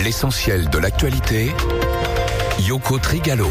L'essentiel de l'actualité, Yoko Trigalo.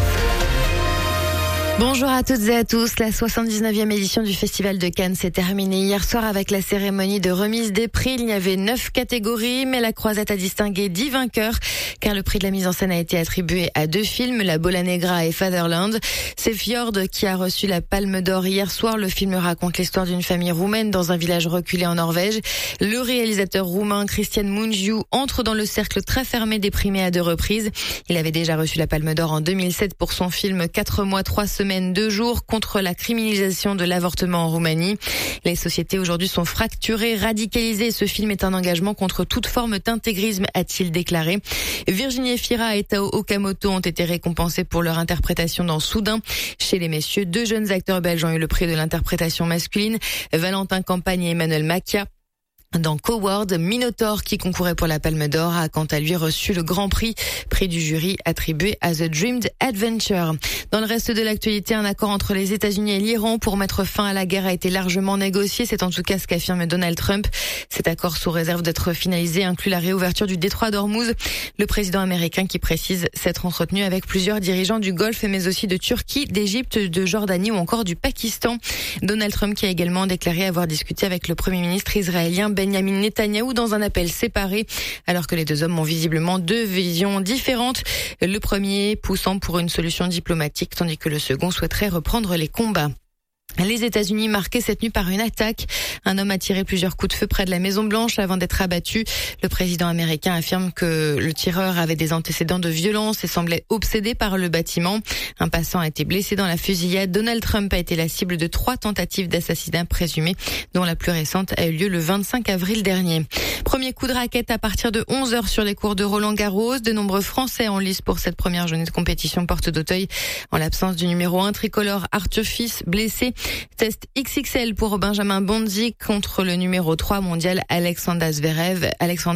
Bonjour à toutes et à tous. La 79e édition du Festival de Cannes s'est terminée hier soir avec la cérémonie de remise des prix. Il y avait 9 catégories, mais la Croisette a distingué 10 vainqueurs, car le prix de la mise en scène a été attribué à 2 films, La Bola Negra et Fatherland. C'est Fjord qui a reçu la Palme d'Or hier soir. Le film raconte l'histoire d'une famille roumaine dans un village reculé en Norvège. Le réalisateur roumain Cristian Mungiu entre dans le cercle très fermé des primés à 2 reprises. Il avait déjà reçu la Palme d'Or en 2007 pour son film 4 mois, 3 semaines, 2 jours contre la criminalisation de l'avortement en Roumanie. Les sociétés aujourd'hui sont fracturées, radicalisées. Ce film est un engagement contre toute forme d'intégrisme, a-t-il déclaré. Virginie Efira et Tao Okamoto ont été récompensés pour leur interprétation dans Soudain. Chez les messieurs, 2 jeunes acteurs belges ont eu le prix de l'interprétation masculine, Valentin Campagne et Emmanuel Macchia. Dans Coward, Minotaur, qui concourait pour la Palme d'Or, a quant à lui reçu le grand prix du jury attribué à The Dreamed Adventure. Dans le reste de l'actualité, un accord entre les États-Unis et l'Iran pour mettre fin à la guerre a été largement négocié. C'est en tout cas ce qu'affirme Donald Trump. Cet accord, sous réserve d'être finalisé, inclut la réouverture du détroit d'Ormuz. Le président américain qui précise s'être entretenu avec plusieurs dirigeants du Golfe, mais aussi de Turquie, d'Égypte, de Jordanie ou encore du Pakistan. Donald Trump qui a également déclaré avoir discuté avec le premier ministre israélien Benjamin Netanyahou dans un appel séparé, alors que les 2 hommes ont visiblement 2 visions différentes. Le premier poussant pour une solution diplomatique, tandis que le second souhaiterait reprendre les combats. Les États-Unis marqués cette nuit par une attaque. Un homme a tiré plusieurs coups de feu près de la Maison-Blanche avant d'être abattu. Le président américain affirme que le tireur avait des antécédents de violence et semblait obsédé par le bâtiment. Un passant a été blessé dans la fusillade. Donald Trump a été la cible de 3 tentatives d'assassinat présumées, dont la plus récente a eu lieu le 25 avril dernier. Premier coup de raquette à partir de 11h sur les cours de Roland-Garros. De nombreux Français en lice pour cette première journée de compétition porte d'Auteuil. En l'absence du numéro 1 tricolore Arthur Fils, blessé. Test XXL pour Benjamin Bonzi contre le numéro 3 mondial Alexander Zverev.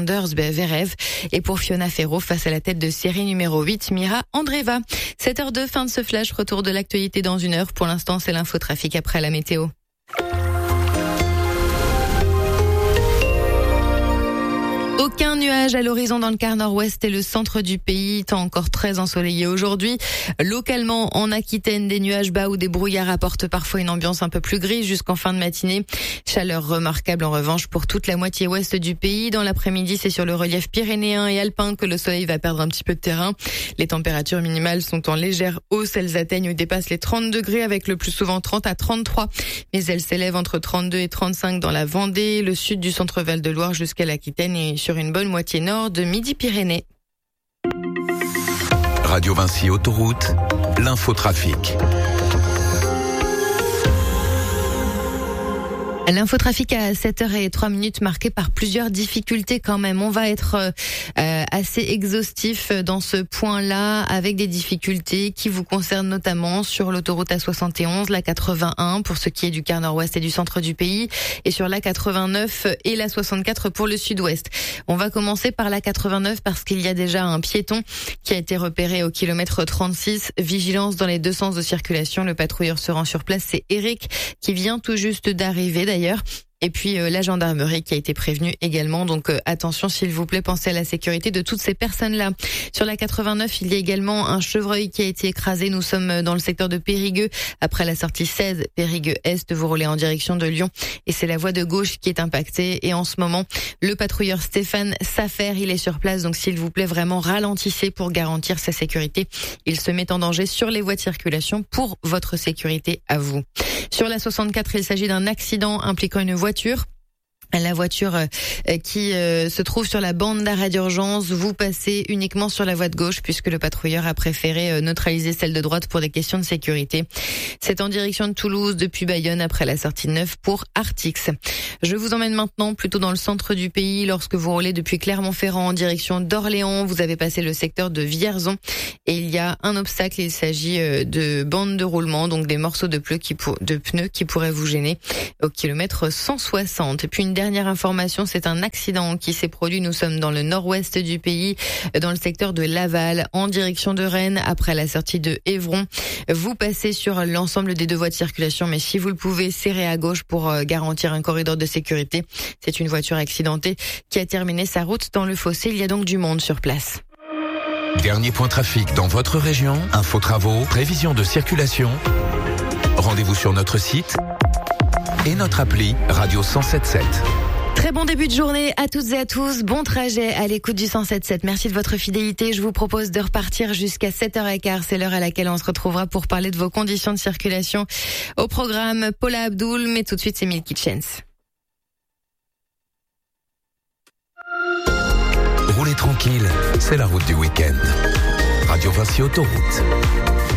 Et pour Fiona Ferro face à la tête de série numéro 8 Mira Andreeva. 7h02, fin de ce flash. Retour de l'actualité dans 1 heure. Pour l'instant, c'est l'infotrafic après la météo. Aucun nuage à l'horizon dans le quart nord-ouest et le centre du pays, temps encore très ensoleillé aujourd'hui. Localement, en Aquitaine, des nuages bas ou des brouillards apportent parfois une ambiance un peu plus grise jusqu'en fin de matinée. Chaleur remarquable en revanche pour toute la moitié ouest du pays. Dans l'après-midi, c'est sur le relief pyrénéen et alpin que le soleil va perdre un petit peu de terrain. Les températures minimales sont en légère hausse. Elles atteignent ou dépassent les 30 degrés avec le plus souvent 30 à 33. Mais elles s'élèvent entre 32 et 35 dans la Vendée, le sud du centre Val-de-Loire jusqu'à l'Aquitaine et sur une bonne moitié nord de Midi-Pyrénées. Radio Vinci Autoroute, l'infotrafic. L'infotrafic à 7h03 marqué par plusieurs difficultés quand même. On va être assez exhaustif dans ce point-là avec des difficultés qui vous concernent notamment sur l'autoroute A71, la 81 pour ce qui est du quart nord-ouest et du centre du pays et sur la 89 et la 64 pour le sud-ouest. On va commencer par la 89 parce qu'il y a déjà un piéton qui a été repéré au kilomètre 36. Vigilance dans les 2 sens de circulation. Le patrouilleur se rend sur place. C'est Eric qui vient tout juste d'arriver d'ailleurs. Et puis la gendarmerie qui a été prévenue également. Donc attention s'il vous plaît, pensez à la sécurité de toutes ces personnes-là. Sur la 89, il y a également un chevreuil qui a été écrasé. Nous sommes dans le secteur de Périgueux. Après la sortie 16, Périgueux-Est, vous roulez en direction de Lyon. Et c'est la voie de gauche qui est impactée. Et en ce moment, le patrouilleur Stéphane Safer, il est sur place. Donc s'il vous plaît, vraiment ralentissez pour garantir sa sécurité. Il se met en danger sur les voies de circulation pour votre sécurité à vous. Sur la 64, il s'agit d'un accident impliquant une voiture. La voiture qui se trouve sur la bande d'arrêt d'urgence, vous passez uniquement sur la voie de gauche puisque le patrouilleur a préféré neutraliser celle de droite pour des questions de sécurité. C'est en direction de Toulouse depuis Bayonne après la sortie 9 pour Artix. Je vous emmène maintenant plutôt dans le centre du pays lorsque vous roulez depuis Clermont-Ferrand en direction d'Orléans. Vous avez passé le secteur de Vierzon et il y a un obstacle. Il s'agit de bandes de roulement, donc des morceaux de pneus qui pourraient vous gêner au kilomètre 160. Et puis une dernière information, c'est un accident qui s'est produit. Nous sommes dans le nord-ouest du pays, dans le secteur de Laval, en direction de Rennes, après la sortie de Évron. Vous passez sur l'ensemble des deux voies de circulation, mais si vous le pouvez, serrez à gauche pour garantir un corridor de sécurité. C'est une voiture accidentée qui a terminé sa route dans le fossé. Il y a donc du monde sur place. Dernier point trafic dans votre région, info travaux, prévision de circulation. Rendez-vous sur notre site et notre appli Radio 107.7. Très bon début de journée à toutes et à tous. Bon trajet à l'écoute du 107.7. Merci de votre fidélité. Je vous propose de repartir jusqu'à 7h15. C'est l'heure à laquelle on se retrouvera pour parler de vos conditions de circulation. Au programme, Paula Abdul, mais tout de suite, c'est Milky Chance. Roulez tranquille, c'est la route du week-end. Radio Vinci Autoroute.